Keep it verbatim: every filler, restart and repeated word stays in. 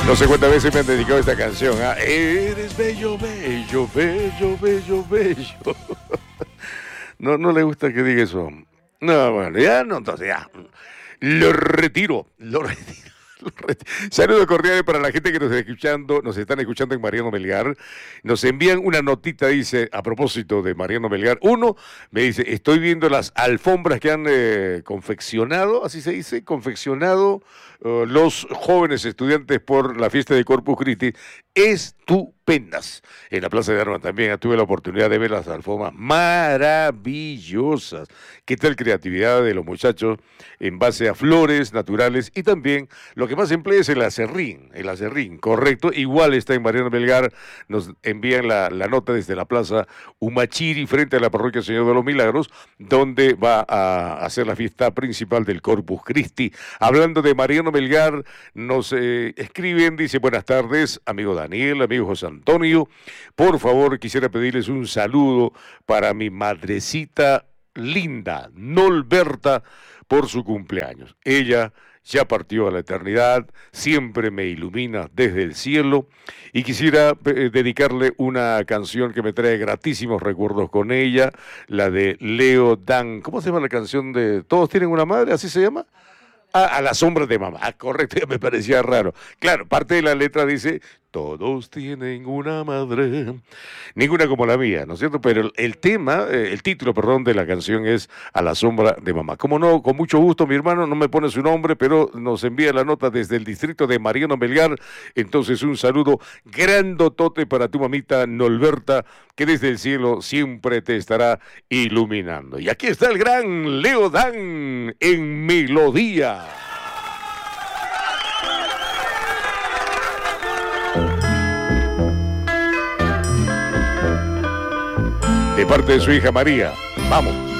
No sé cuántas veces me han dedicado esta canción. ¿Ah? Eres bello, bello, bello, bello, bello. No, no le gusta que diga eso. No, bueno, ya no, entonces ya. Lo retiro, lo retiro. Saludos cordiales para la gente que nos está escuchando, nos están escuchando en Mariano Melgar. Nos envían una notita, dice, a propósito de Mariano Melgar. Uno me dice, estoy viendo las alfombras que han eh, confeccionado, así se dice, confeccionado uh, los jóvenes estudiantes por la fiesta de Corpus Christi. Estupendas. En la Plaza de Armas también tuve la oportunidad de ver las alfombras maravillosas. ¿Qué tal creatividad de los muchachos en base a flores naturales? Y también lo que más emplea es el acerrín, el acerrín, correcto. Igual está en Mariano Melgar, nos envían la, la nota desde la Plaza Humachiri, frente a la Parroquia Señor de los Milagros, donde va a hacer la fiesta principal del Corpus Christi. Hablando de Mariano Melgar, nos eh, escriben, dice, buenas tardes, amigo Daniel, amigo José Antonio, por favor quisiera pedirles un saludo para mi madrecita linda, Nolberta, por su cumpleaños. Ella ya partió a la eternidad, siempre me ilumina desde el cielo y quisiera eh, dedicarle una canción que me trae gratísimos recuerdos con ella, la de Leo Dan. ¿Cómo se llama la canción de Todos tienen una madre? ¿Así se llama? Ah, a la sombra de mamá, ah, correcto, ya me parecía raro. Claro, parte de la letra dice, todos tienen una madre, ninguna como la mía, ¿no es cierto? Pero el, el tema, eh, el título, perdón, de la canción es A la sombra de mamá. Como no, con mucho gusto, mi hermano, no me pone su nombre, pero nos envía la nota desde el distrito de Mariano Melgar. Entonces, un saludo grandotote para tu mamita Nolberta, que desde el cielo siempre te estará iluminando. Y aquí está el gran Leo Dan en Melodía. De parte de su hija María. Vamos.